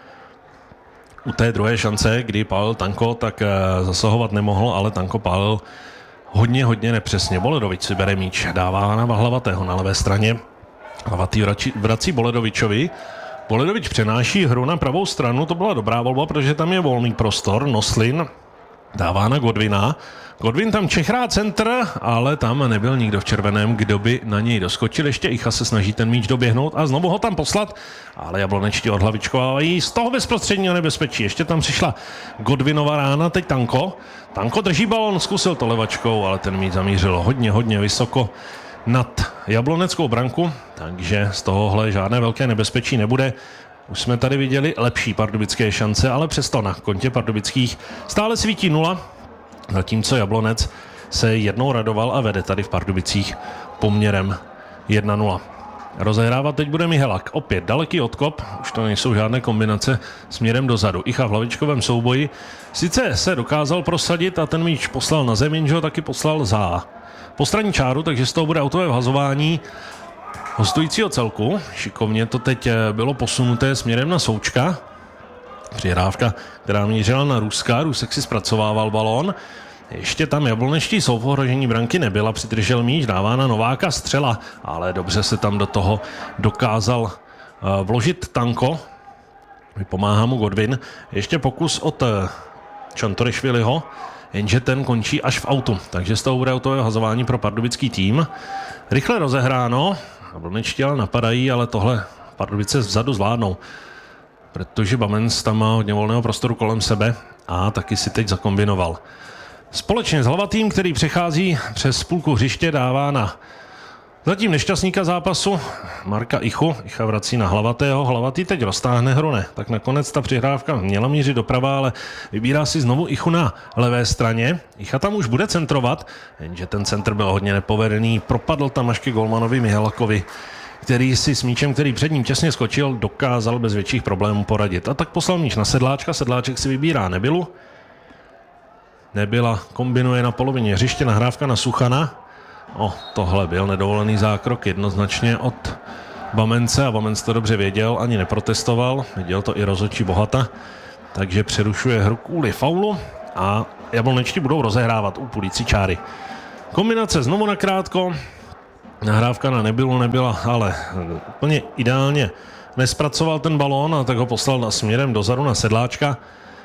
U té druhé šance, kdy pálil Tanko, tak zasahovat nemohl, ale Tanko pálil hodně nepřesně. Boledovič si bere míč, dává na Hlavatého na levé straně. Hlavatý vrací Boledovičovi. Boledovič přenáší hru na pravou stranu, to byla dobrá volba, protože tam je volný prostor. Noslin dává na Godwina. Godwin tam čechrá centr, ale tam nebyl nikdo v červeném, kdo by na něj doskočil. Ještě Icha se snaží ten míč doběhnout a znovu ho tam poslat, ale jablonečtí odhlavičkovávají z toho bezprostředního nebezpečí. Ještě tam přišla Godwinova rána, teď Tanko. Tanko drží balon, zkusil to levačkou, ale ten míč zamířil hodně vysoko nad jabloneckou branku, takže z tohohle žádné velké nebezpečí nebude. Už jsme tady viděli lepší pardubické šance, ale přesto na kontě pardubických stále svítí 0, zatímco Jablonec se jednou radoval a vede tady v Pardubicích poměrem 1-0. Rozehrávat teď bude Mihalak. Opět daleký odkop, už to nejsou žádné kombinace směrem dozadu. Icha v hlavičkovém souboji sice se dokázal prosadit a ten míč poslal na zem, jenže ho taky poslal za postranní čáru, takže z toho bude autové vhazování hostujícího celku. Šikovně to teď bylo posunuté směrem na Součka. Přihrávka, která mířila na Ruska, Rusek si zpracovával balón. Ještě tam jablonečtí jsou v ohrožení, branky nebyla, přidržel míč, dává na Nováka střela, ale dobře se tam do toho dokázal vložit Tanko. Vypomáhá mu Godwin. Ještě pokus od Čantorišviliho, jenže ten končí až v autu, takže z toho bude autové hazování pro pardubický tým. Rychle rozehráno, jablonečtí ale napadají, ale tohle Pardubice vzadu zvládnou, protože Bamens tam má hodně volného prostoru kolem sebe a taky si teď zakombinoval. Společně s Hlavatým, který přechází přes půlku hřiště, dává na zatím nešťastníka zápasu Marka Ichu. Icha vrací na Hlavatého. Hlavatý teď roztáhne hru, ne. Tak nakonec ta přihrávka měla mířit doprava, ale vybírá si znovu Ichu na levé straně. Icha tam už bude centrovat, jenže ten centr byl hodně nepovedený. Propadl tam až ke golmanovi Mihalakovi, který si s míčem, který před ním těsně skočil, dokázal bez větších problémů poradit. A tak poslal míč na Sedláčka. Sedláček si vybírá Nebylu. Nebyla kombinuje na polovině hřiště, nahrávka na Suchana. Tohle byl nedovolený zákrok jednoznačně od Bamence a Bamenc to dobře věděl, ani neprotestoval, viděl to i rozhodčí Bohata, takže přerušuje hru kvůli faulu a jablonečtí budou rozehrávat u půlící čáry. Kombinace znovu nakrátko, nahrávka na Nebylu nebyla, ale úplně ideálně nespracoval ten balón a tak ho poslal směrem dozadu na Sedláčka.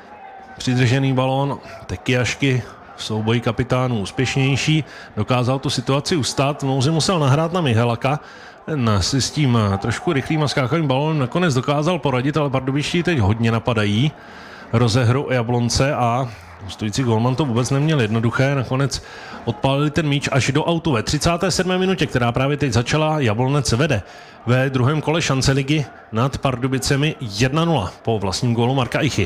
Přidržený balón Tekiašky v souboji kapitánů úspěšnější, dokázal tu situaci ustát, nouzi musel nahrát na Mihalaka, ten si s tím trošku rychlým a skákavým balónem nakonec dokázal poradit, ale pardubičtí teď hodně napadají rozehru Jablonce a stojící golman to vůbec neměl jednoduché, nakonec odpálili ten míč až do autu ve 37. minutě, která právě teď začala. Jablonec vede ve druhém kole šance ligy nad Pardubicemi 1-0 po vlastním gólu Marka Ichy.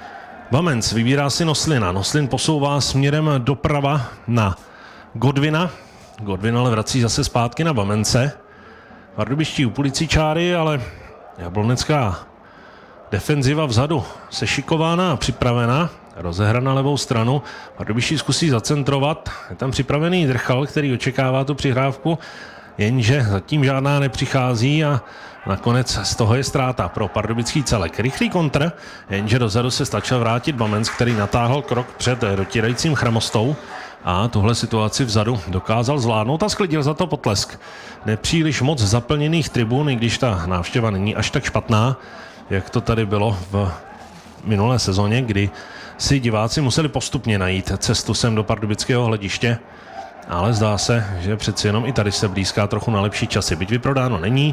Bamens vybírá si Noslina. Noslin posouvá směrem doprava na Godwina. Godwin ale vrací zase zpátky na Bamence. Pardubičtí u půlící čáry, ale jablonecká defenziva vzadu sešikována a připravena. Rozehra na levou stranu. Pardubičtí zkusí zacentrovat. Je tam připravený Drchal, který očekává tu přihrávku, jenže zatím žádná nepřichází a nakonec z toho je ztráta pro pardubický celek. Rychlý kontr, jenže dozadu se stačil vrátit Bamens, který natáhl krok před dotírajícím Chramostou a tuhle situaci vzadu dokázal zvládnout a sklidil za to potlesk. Nepříliš moc zaplněných tribun, i když ta návštěva není až tak špatná, jak to tady bylo v minulé sezóně, kdy si diváci museli postupně najít cestu sem do pardubického hlediště, ale zdá se, že přeci jenom i tady se blízká trochu na lepší časy. Byť vyprodáno není,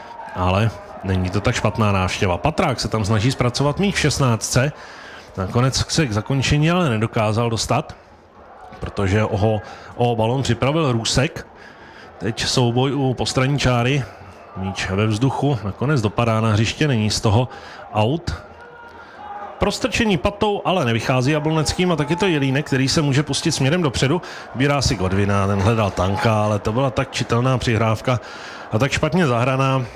ale není to tak špatná návštěva. Patrák se tam snaží zpracovat míč v 16. Nakonec se k zakončení ale nedokázal dostat, protože o balón připravil Rusek. Teď souboj u postranní čáry. Míč ve vzduchu, nakonec dopadá na hřiště, není z toho out. Prostrčení patou, ale nevychází jabloneckým a taky to Jelínek, který se může pustit směrem dopředu. Vybírá si Godwina, ten hledal Tanka, ale to byla tak čitelná přihrávka a tak špatně zahraná,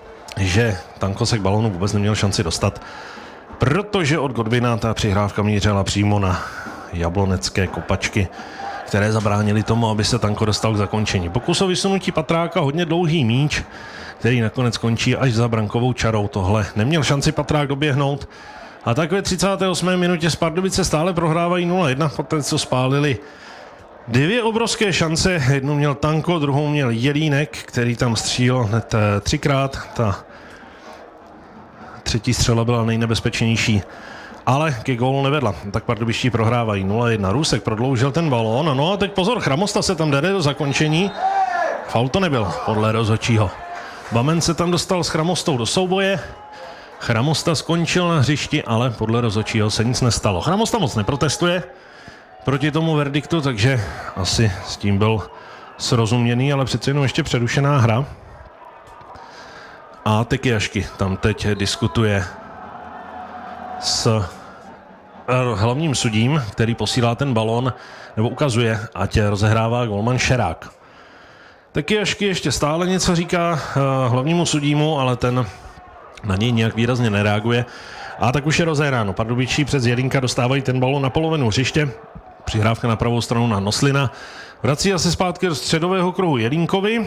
že Tanko se k balónu vůbec neměl šanci dostat, protože od Godwina ta přihrávka mířila přímo na jablonecké kopačky, které zabránili tomu, aby se Tanko dostal k zakončení. Pokus o vysunutí Patráka, hodně dlouhý míč, který nakonec končí až za brankovou čarou. Tohle neměl šanci Patrák doběhnout. A tak ve 38. minutě z Pardubice stále prohrávají 0-1, poté co spálili dvě obrovské šance. Jednu měl Tanko, druhou měl Jelínek, který tam střílel hned 3krát. Ta třetí střela byla nejnebezpečnější, ale ke gólu nevedla. Tak pardubičtí prohrávají 0-1. Rusek prodloužil ten balón. No a teď pozor, Chramosta se tam jde do zakončení. Faul to nebyl podle rozhodčího. Bamen se tam dostal s Chramostou do souboje. Chramosta skončil na hřišti, ale podle rozhodčího se nic nestalo. Chramosta moc neprotestuje proti tomu verdiktu, takže asi s tím byl srozuměný, ale přece jenom ještě přerušená hra. A Tekiašky tam teď diskutuje s hlavním sudím, který posílá ten balón, nebo ukazuje, ať rozehrává golman Šerák. Tekiašky ještě stále něco říká hlavnímu sudímu, ale ten na něj nějak výrazně nereaguje. A tak už je rozehráno. Pardubičtí přes Jelínka dostávají ten balón na polovinu hřiště. Přihrávka na pravou stranu na Noslina. Vrací se zpátky do středového kruhu Jelínkovi.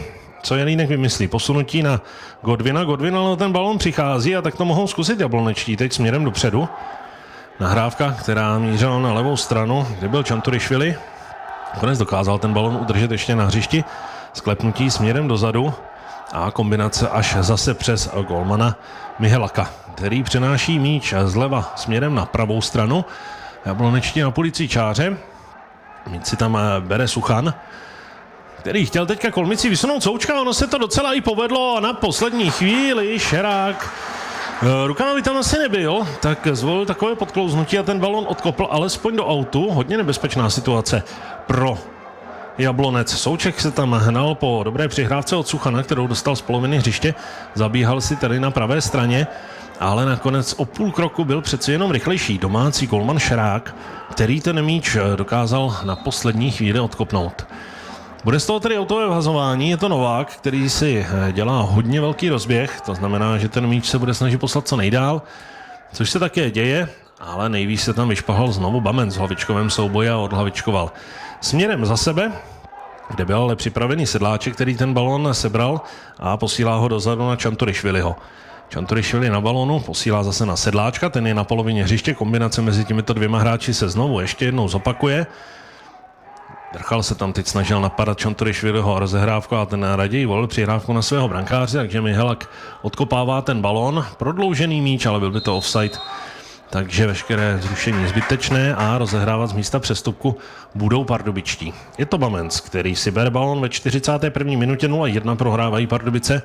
co Jelínek vymyslí? Posunutí na Godwina. Godwin ale ten balon přichází a tak to mohou zkusit jablonečtí teď směrem dopředu. Nahrávka, která mířila na levou stranu, kde byl Čanturišvili. Konec dokázal ten balon udržet ještě na hřišti. Sklepnutí směrem dozadu a kombinace až zase přes golmana Mihelaka, který přenáší míč zleva směrem na pravou stranu. Jablonečtí na policí čáře. Míč si tam bere Suchan, který chtěl teďka Kolmici vysunout Součka, ono se to docela i povedlo a na poslední chvíli Šerák, Rukanovi tam asi nebyl, tak zvolil takové podklouznutí a ten balon odkopl alespoň do autu. Hodně nebezpečná situace pro Jablonec. Souček se tam hnal po dobré přihrávce od Suchana, kterou dostal z poloviny hřiště, zabíhal si tady na pravé straně, ale nakonec o půl kroku byl přeci jenom rychlejší domácí golman Šerák, který ten míč dokázal na poslední chvíli odkopnout. Bude z toho tedy autové vhazování, je to Novák, který si dělá hodně velký rozběh, to znamená, že ten míč se bude snažit poslat co nejdál, což se také děje, ale nejvíc se tam vyšpahal znovu Bamenc v hlavičkovém souboji a odhlavičkoval směrem za sebe, kde byl ale připravený Sedláček, který ten balon sebral a posílá ho dozadu na Čanturišviliho. Čanturišvili na balonu posílá zase na Sedláčka, ten je na polovině hřiště, kombinace mezi těmito dvěma hráči se znovu ještě jednou zopakuje. Drchal se tam teď snažil napadat Čanturišviliho rozehrávku a ten raději volil přihrávku na svého brankáře, takže Mihelak odkopává ten balon, prodloužený míč, ale byl by to offside, takže veškeré zrušení zbytečné a rozehrávat z místa přestupku budou pardubičtí. Je to Bamenc, který si bere balon ve 41. minutě 0-1 prohrávají Pardubice.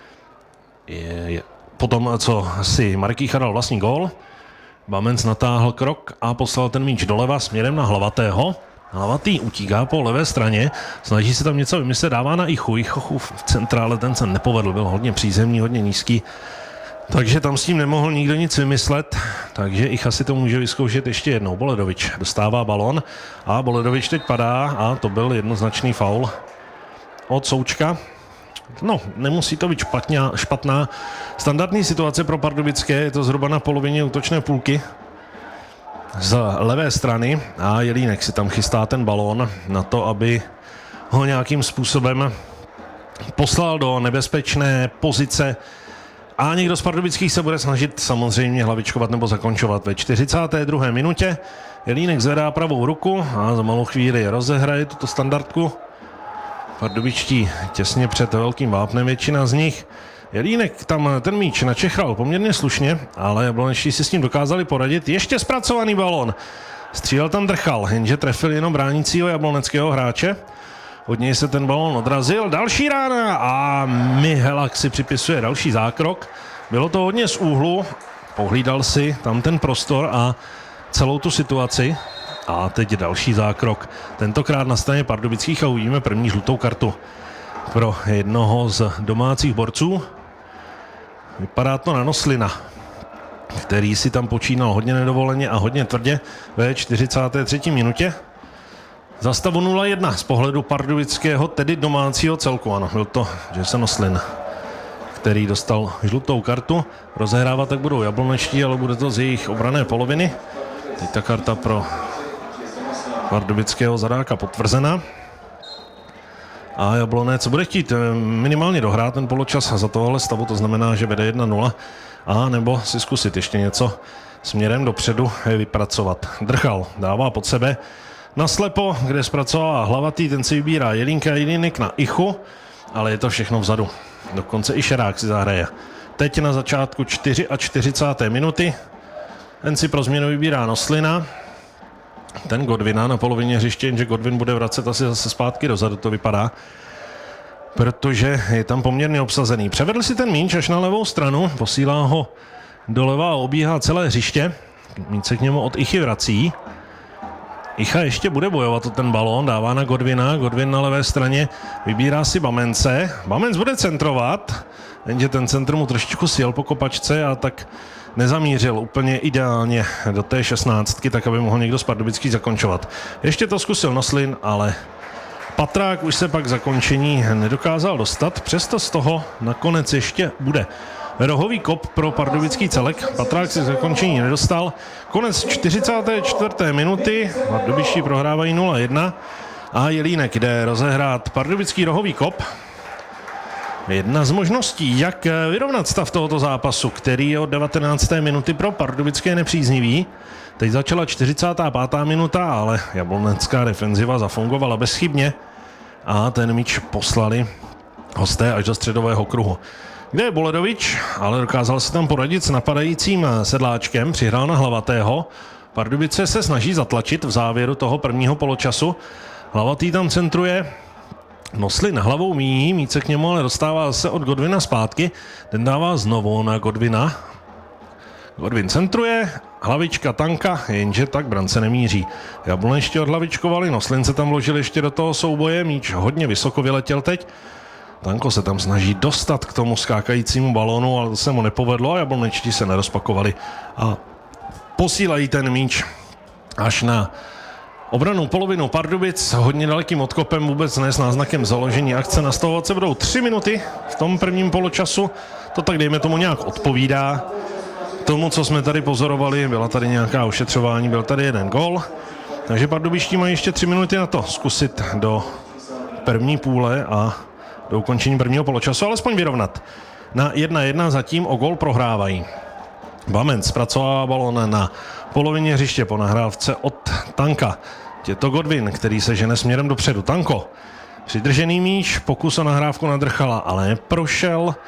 Potom, co si Markýcha dal vlastní gól, Bamenc natáhl krok a poslal ten míč doleva směrem na Hlavatého. Hlavatý utíká po levé straně, snaží se tam něco vymyslet, dává na Ichu v centrále, ten se nepovedl, byl hodně přízemní, hodně nízký, takže tam s tím nemohl nikdo nic vymyslet, takže Icha si to může vyzkoušet ještě jednou. Boledovič dostává balon a Boledovič teď padá a to byl jednoznačný faul od Součka. No, nemusí to být špatná standardní situace pro pardubické, je to zhruba na polovině útočné půlky z levé strany a Jelínek si tam chystá ten balón na to, aby ho nějakým způsobem poslal do nebezpečné pozice a někdo z pardubických se bude snažit samozřejmě hlavičkovat nebo zakončovat. Ve 42. minutě Jelínek zvedá pravou ruku a za malou chvíli rozehraje tuto standardku. Pardubičtí těsně před velkým vápnem, většina z nich. Jelínek tam ten míč načechal poměrně slušně, ale jablonečtí si s ním dokázali poradit. Ještě zpracovaný balon. Střílel tam Drchal, jenže trefil jenom bránícího jabloneckého hráče. Od něj se ten balon odrazil. Další rána a Mihelak si připisuje další zákrok. Bylo to hodně z úhlu, pohlídal si tam ten prostor a celou tu situaci. A teď další zákrok. Tentokrát na straně pardubických a uvidíme první žlutou kartu pro jednoho z domácích borců. Vypadá to na Noslina, který si tam počínal hodně nedovoleně a hodně tvrdě ve 43. minutě. Za stavu 0-1 z pohledu pardubického, tedy domácího celku. Ano, byl to Jason Noslin, který dostal žlutou kartu. Rozehrávat tak budou jablonečtí, ale bude to z jejich obranné poloviny. Teď ta karta pro pardubického zadáka potvrzena. A Jablonec bude chtít minimálně dohrát ten poločas za tohle stavu, to znamená, že vede 1-0, a nebo si zkusit ještě něco směrem dopředu vypracovat. Drchal dává pod sebe naslepo, kde zpracovává Hlavatý, ten si vybírá Jelínka a Jelínek na Ichu, ale je to všechno vzadu. Dokonce i Šerák si zahraje. Teď na začátku 44. minuty, ten si pro změnu vybírá Noslina, ten Godwina na polovině hřiště, jenže Godwin bude vracet asi zase zpátky dozadu, to vypadá, protože je tam poměrně obsazený. Převedl si ten míč až na levou stranu, posílá ho doleva a obíhá celé hřiště. Míč se k němu od Ichy vrací. Icha ještě bude bojovat o ten balón, dává na Godwina, Godwin na levé straně vybírá si Bamence. Bamenc bude centrovat, jenže ten centr mu trošičku sjel po kopačce a tak nezamířil úplně ideálně do té 16, tak aby mohl někdo z pardubických zakončovat. Ještě to zkusil Noslin, ale Patrák už se pak zakončení nedokázal dostat, přesto z toho nakonec ještě bude rohový kop pro pardubický celek. Patrák si zakončení nedostal. Konec 44. minuty, pardubičtí prohrávají 0-1 a Jelínek jde rozehrát pardubický rohový kop. Jedna z možností, jak vyrovnat stav tohoto zápasu, který je od 19. minuty pro pardubické nepříznivý. Teď začala 45. minuta, ale jablonecká defenziva zafungovala bezchybně a ten míč poslali hosté až do středového kruhu. Kde je Boledovič, ale dokázal se tam poradit s napadajícím Sedláčkem, přihrál na Hlavatého. Pardubice se snaží zatlačit v závěru toho prvního poločasu. Hlavatý tam centruje, Noslin hlavou míjí, mít se k němu, ale dostává se od Godwina zpátky. Ten dává znovu na Godwina. Godwin centruje, hlavička tanka, jenže tak brance nemíří. Jablon ještě odhlavičkovali, Noslin se tam vložil ještě do toho souboje, míč hodně vysoko vyletěl teď. Tanko se tam snaží dostat k tomu skákajícímu balónu, ale to se mu nepovedlo a jablonečtí se nerozpakovali a posílají ten míč až na obranou polovinu Pardubic, hodně dalekým odkopem, vůbec ne s náznakem založení akce. Nastavovat se budou 3 minuty v tom prvním poločasu, to tak dejme tomu nějak odpovídá tomu, co jsme tady pozorovali, byla tady nějaká ošetřování, byl tady jeden gól, takže pardubičtí mají ještě 3 minuty na to zkusit do první půle a do ukončení prvního poločasu alespoň vyrovnat. Na 1-1 zatím o gól prohrávají. Bament zpracovává balón na polovině hřiště po nahrávce od Tanka. Je to Godwin, který se žene směrem dopředu. Tanko, přidržený míč, pokus o nahrávku na Drchala, ale neprošel.